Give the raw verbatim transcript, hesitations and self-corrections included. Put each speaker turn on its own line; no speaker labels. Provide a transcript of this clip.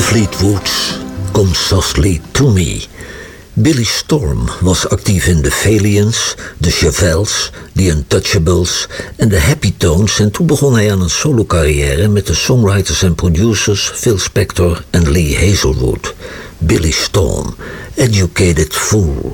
Fleetwoods, Come Softly to Me. Billy Storm was actief in de Valiants, de Chevelles, The Untouchables en de Happy Tones en toen begon hij aan een solo-carrière met de songwriters en producers Phil Spector en Lee Hazelwood. Billy Storm, Educated Fool.